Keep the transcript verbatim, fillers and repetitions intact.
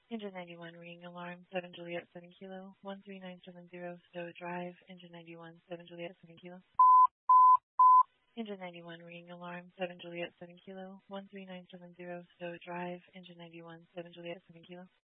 Engine ninety-one, ringing alarm, seven Juliet, seven Kilo, one three nine seven zero, Stowe Drive, Engine ninety-one, seven Juliet, seven Kilo. Engine ninety-one, ringing alarm, seven Juliet, seven Kilo, one three nine seven zero, Stowe Drive, Engine ninety-one, seven Juliet, seven Kilo.